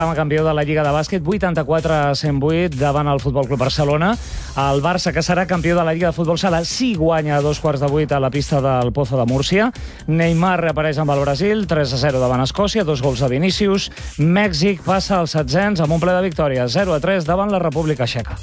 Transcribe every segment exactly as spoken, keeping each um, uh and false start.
campió de la Lliga de Bàsquet, vuitanta-quatre a cent vuit davant el Futbol Club Barcelona. El Barça, que serà campió de la Lliga de Futbol Sala, sí guanya a dos quarts de vuit a la pista del Pozo de Múrcia. Neymar reapareix amb el Brasil, tres a zero davant Escòcia, dos gols de Vinícius. Mèxic passa als setzents amb un ple de victòria, zero a tres davant la República Txeca.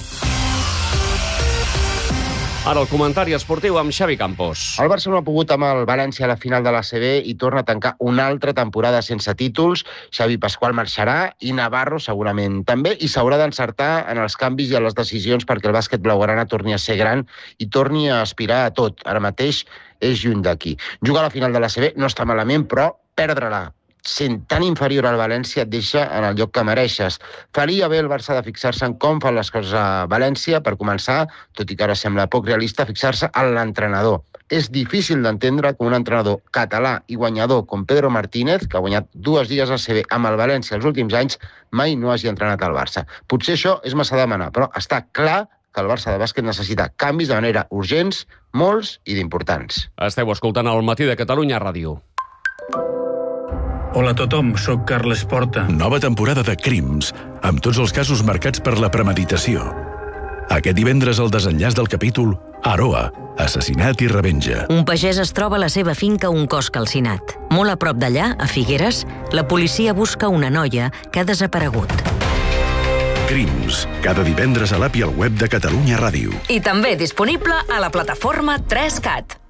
Ara el comentari esportiu amb Xavi Campos. El Barça no ha pogut amb el València a la final de l'A C B i torna a tancar una altra temporada sense títols. Xavi Pasqual marxarà i Navarro segurament també, i s'haurà d'encertar en els canvis i en les decisions perquè el bàsquet blaugrana torni a ser gran i torni a aspirar a tot. Ara mateix és lluny d'aquí. Jugar a la final de l'A C B no està malament, però perdre-la sent tan inferior al València et deixa en el lloc que mereixes. Faria bé el Barça de fixar-se en com fan les coses a València, per començar, tot i que ara sembla poc realista, fixar-se en l'entrenador. És difícil d'entendre que un entrenador català i guanyador com Pedro Martínez, que ha guanyat dues lligues A C B amb el València els últims anys, mai no hagi entrenat al Barça. Potser això és massa demanar, però està clar que el Barça de bàsquet necessita canvis de manera urgents, molts i d'importants. Esteu escoltant el Matí de Catalunya Ràdio. Hola a tothom, sóc Carles Porta. Nova temporada de Crims, amb tots els casos marcats per la premeditació. Aquest divendres el desenllaç del capítol Aroa, assassinat i revenja. Un pagès es troba a la seva finca un cos calcinat. Molt a prop d'allà, a Figueres, la policia busca una noia que ha desaparegut. Crims, cada divendres a l'app i al web de Catalunya Ràdio. I també disponible a la plataforma tres cat.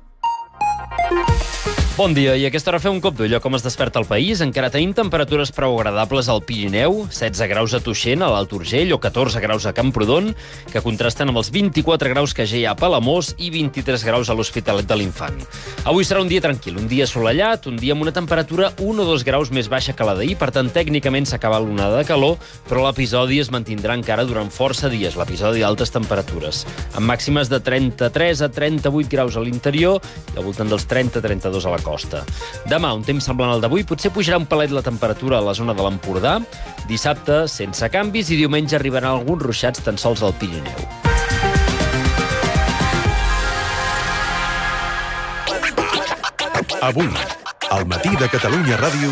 Bon dia, i a aquesta hora fer un cop d'ull a com es desperta el país. Encara tenim temperatures prou agradables al Pirineu, setze graus a Tuixén, a l'Alt Urgell, o catorze graus a Camprodon, que contrasten amb els vint-i-quatre graus que ja hi ha a Palamós i vint-i-tres graus a l'Hospitalet de l'Infant. Avui serà un dia tranquil, un dia assolellat, un dia amb una temperatura un o dos graus més baixa que la d'ahir, per tant, tècnicament s'acaba l'onada de calor, però l'episodi es mantindrà encara durant força dies, l'episodi d'altes temperatures, amb màximes de trenta-tres a trenta-vuit graus a l'interior i al voltant dels trenta a trenta-dos a la costa. Demà, un temps semblant al d'avui, potser pujarà un palet la temperatura a la zona de l'Empordà. Dissabte, sense canvis, i diumenge arribaran alguns ruixats tan sols al Pirineu. Avui, al Matí de Catalunya Ràdio...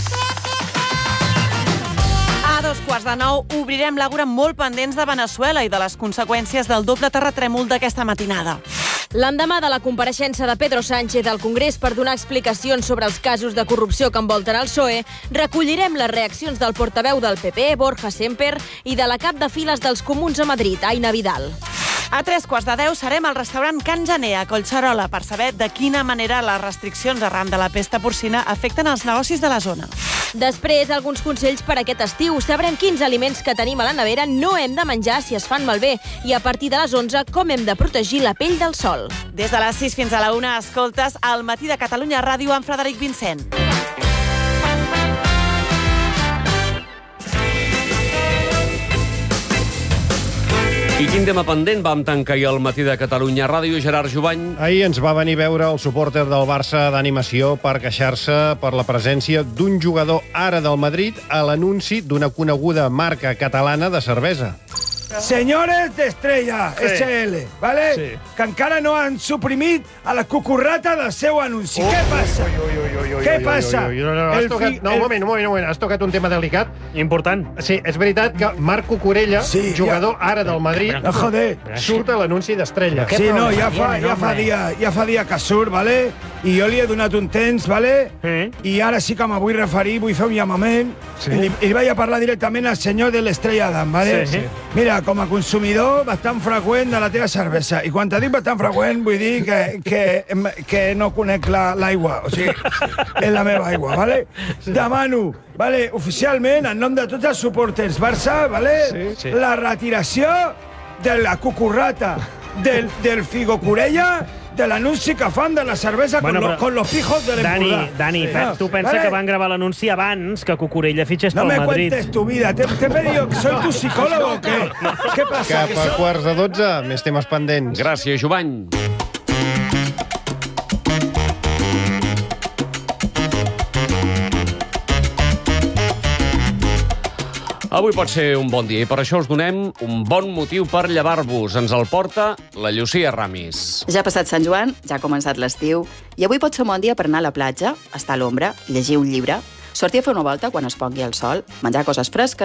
A dos quarts de nou obrirem l'àgora molt pendents de Veneçuela i de les conseqüències del doble terratrèmol d'aquesta matinada. L'endemà de la compareixença de Pedro Sánchez al Congrés per donar explicacions sobre els casos de corrupció que envolten el P S O E, recollirem les reaccions del portaveu del P P, Borja Semper, i de la cap de files dels Comuns a Madrid, Aina Vidal. A tres quarts de deu serem al restaurant Can Janer a Collserola per saber de quina manera les restriccions arran de la pesta porcina afecten els negocis de la zona. Després, alguns consells per aquest estiu. Sabrem quins aliments que tenim a la nevera no hem de menjar si es fan malbé, i a partir de les onze, com hem de protegir la pell del sol. Des de les sis fins a la una escoltes El Matí de Catalunya Ràdio amb Frederic Vincent. I quin tema pendent vam tancar ahir al Matí de Catalunya Ràdio, Gerard Jubany? Ahir ens va venir a veure el supòrter del Barça d'animació per queixar-se per la presència d'un jugador ara del Madrid a l'anunci d'una coneguda marca catalana de cervesa. Senyores d'Estrella, sí. S L, ¿vale? Sí. Que encara no han suprimit a la cucurrata del seu anunci. Oh, Què passa? Ui, ui, ui, ui, ui, Què passa? Ui, ui, ui, no, no, has tocat, no, un moment, un moment, un moment, has tocat un tema delicat. Important. Sí, és veritat que Marc Cucurella, sí, jugador ja... ara del Madrid, no, joder, surt a l'anunci d'Estrella. Sí, no, ja fa, ja, fa dia, ja fa dia que surt, ¿vale? I jo li he donat un temps, ¿vale? Sí. I ara sí que me vull referir, vull fer un llamament, sí. i, li, i vaig a parlar directament al senyor de l'Estrella d'Am, ¿vale? Sí, sí. Mira, com a consumidor bastant freqüent de la teva cervesa. I quan te dic bastant freqüent, vull dir que, que, que no conec l'aigua. La, o sigui, és la meva aigua, ¿vale? Sí. Demano, ¿vale? Oficialment, en nom de tots els suporters Barça, ¿vale? Sí, sí. La retiració de la cucurrata del, del Figo Curella, de l'anunci que fan de la cervesa bueno, con, lo, con los pijos de l'Empordà. Dani, Dani, sí. no, tu pensa vale? que van gravar l'anunci abans que Cucurella fitxés no pel Madrid. No me cuentes tu vida. Te, te he pedido que soy tu psicólogo o qué? ¿Qué pasa? Cap a quarts de dotze, més temes pendents. Gràcies, Jubany. Avui pot ser un bon dia i per això us donem un bon motiu per llevar-vos. Ens el porta la Llucia Ramis. Ja ha passat Sant Joan, ja ha començat l'estiu i avui pot ser un bon dia per anar a la platja, estar a l'ombra, llegir un llibre. sortir a fer una volta quan es pongui el sol, menjar coses fresques,